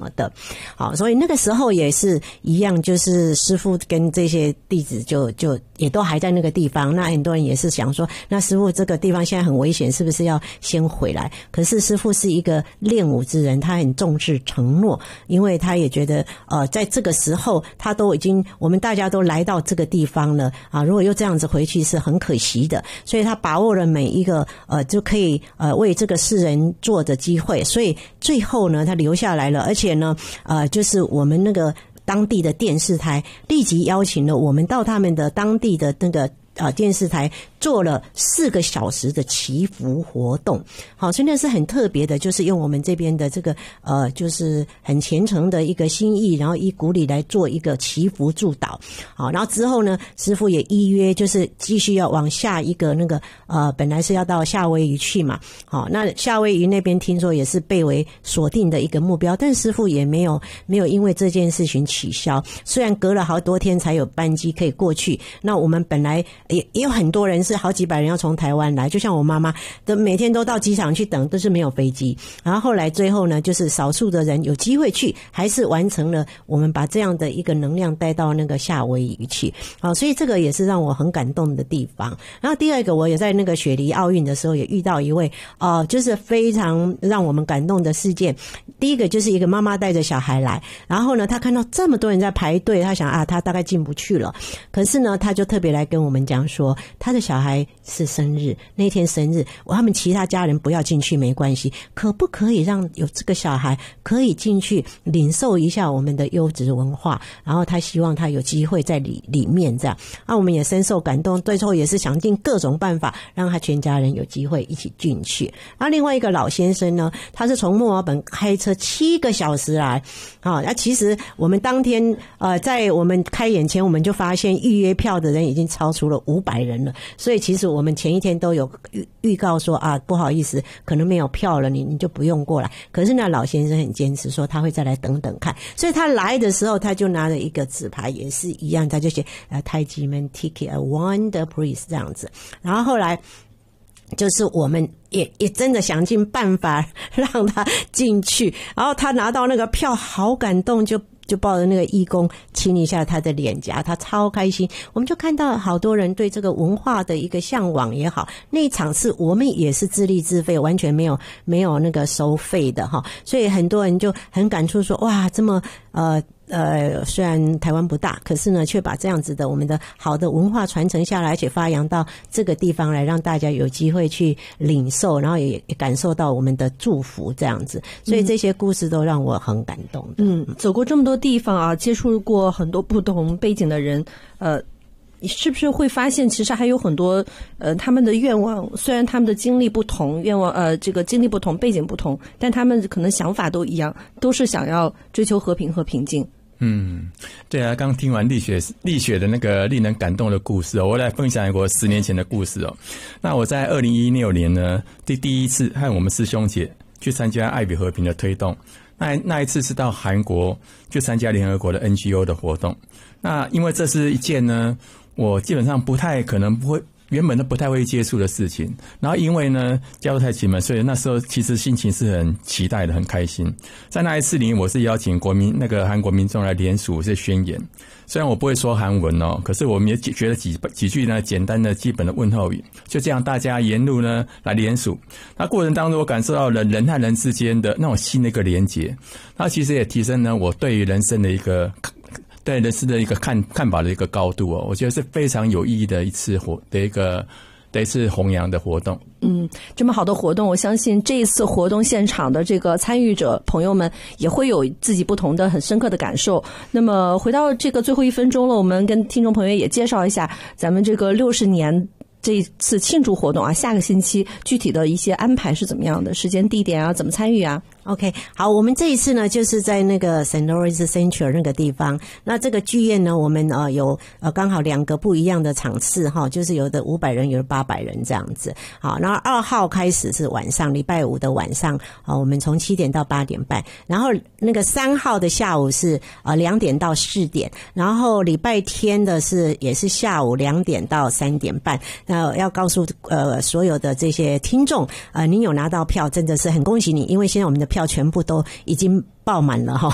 么的。好，所以那个时候也是一样，就是师父跟这些弟子就也都还在那个地方。那很多人也是想说，那师父这个地方现在很危险，是不是要先回来？可是师父是一个练武之人，他很重视承诺，因为他也觉得在这个时候他都已经我们大家都来到这个地方了啊，如果又这样子回去是很可惜的，所以他把握了每一个就可以为这个世人做的机会，所以最后呢他留下来了，而且呢就是我们那个当地的电视台立即邀请了我们到他们的当地的那个电视台做了4个小时的祈福活动。好，所以那是很特别的，就是用我们这边的这个就是很虔诚的一个心意，然后以鼓励来做一个祈福祝祷。好，然后之后呢师父也依约就是继续要往下一个那个本来是要到夏威夷去嘛。好，那夏威夷那边听说也是被为锁定的一个目标，但师父也没有因为这件事情取消，虽然隔了好多天才有班机可以过去。那我们本来也有很多人是好几百人要从台湾来，就像我妈妈都每天都到机场去等，都是没有飞机。然后后来最后呢就是少数的人有机会去，还是完成了我们把这样的一个能量带到那个夏威夷去。好，所以这个也是让我很感动的地方。然后第二个，我也在那个雪梨奥运的时候也遇到一位就是非常让我们感动的事件。第一个就是一个妈妈带着小孩来，然后呢她看到这么多人在排队，她想她大概进不去了，可是呢她就特别来跟我们讲说她的小孩是生日，那天生日他们其他家人不要进去没关系，可不可以让有这个小孩可以进去领受一下我们的优质文化，然后他希望他有机会在里面这样。我们也深受感动，最后也是想尽各种办法让他全家人有机会一起进去。然后另外一个老先生呢，他是从墨尔本开车7个小时来那其实我们当天在我们开演前我们就发现预约票的人已经超出了500人了，所以其实我们前一天都有预告说不好意思可能没有票了，你就不用过来。可是那老先生很坚持说他会再来等等看，所以他来的时候他就拿了一个纸牌也是一样，他就写泰姬们 ticket a wonder please 这样子。然后后来就是我们也真的想尽办法让他进去，然后他拿到那个票好感动，就抱着那个义工亲一下他的脸颊，他超开心。我们就看到好多人对这个文化的一个向往也好，那一场是我们也是自力自费，完全没有那个收费的所以很多人就很感触说哇，这么虽然台湾不大，可是呢却把这样子的我们的好的文化传承下来，而且发扬到这个地方来，让大家有机会去领受，然后也感受到我们的祝福这样子。所以这些故事都让我很感动的。 走过这么多地方接触过很多不同背景的人，你是不是会发现其实还有很多他们的愿望，虽然他们的经历不同，愿望这个经历不同，背景不同，但他们可能想法都一样，都是想要追求和平和平静。 对啊，刚听完丽雪的那个令人感动的故事我来分享一个10年前的故事那我在2016年呢第一次和我们师兄姐去参加爱与和平的推动，那一次是到韩国去参加联合国的 NGO 的活动。那因为这是一件呢我基本上原本都不太会接触的事情，然后因为呢加入太极门，所以那时候其实心情是很期待的，很开心。在那一次里我是邀请韩国民众来联署这宣言，虽然我不会说韩文可是我们也觉得几句呢简单的基本的问候语，就这样大家沿路呢来联署。那过程当中我感受到了人和人之间的那种新的一个连结，那其实也提升了我对于人生的一个对人事的一个看法的一个高度我觉得是非常有意义的一次弘扬的活动。 这么好的活动，我相信这一次活动现场的这个参与者朋友们也会有自己不同的很深刻的感受。那么回到这个最后1分钟了，我们跟听众朋友也介绍一下咱们这个60年这次庆祝活动下个星期具体的一些安排是怎么样的，时间地点怎么参与 OK， 好，我们这一次呢，就是在那个 St. Louis Central 那个地方。那这个剧院呢，我们有刚好2个不一样的场次就是有的500人，有的800人这样子。好，然后2号开始是晚上，礼拜5的晚上，我们从7点到8点半。然后那个3号的下午是2点到4点，然后礼拜天的也是下午2点到3点半。那要告诉所有的这些听众，您有拿到票，真的是很恭喜你，因为现在我们的票全部都已经爆满了